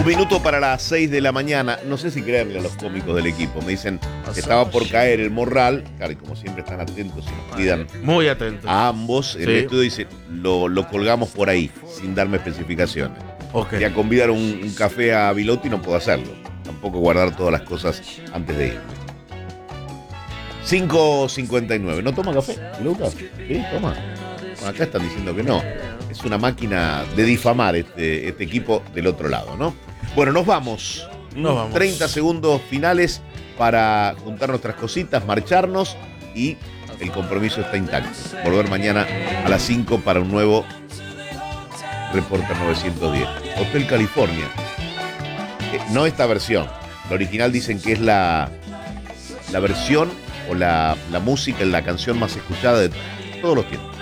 minutos para las 6 de la mañana. No sé si creerle a los cómicos del equipo. Me dicen que estaba por caer el morral. Claro, y como siempre están atentos y nos cuidan muy atentos a ambos. Sí. El estudio dice, lo colgamos por ahí, sin darme especificaciones. Okay. Ya convidar un café a Bilotti no puedo hacerlo. Tampoco guardar todas las cosas antes de irme. 5:59. ¿No toma café, Lucas? Sí, toma. Bueno, acá están diciendo que no. Es una máquina de difamar este equipo del otro lado, ¿no? Bueno, nos vamos. 30 segundos finales para juntar nuestras cositas, marcharnos y el compromiso está intacto. Volver mañana a las 5 para un nuevo Reporter 910. Hotel California. No esta versión. La original dicen que es la versión o la música, la canción más escuchada de todos los tiempos.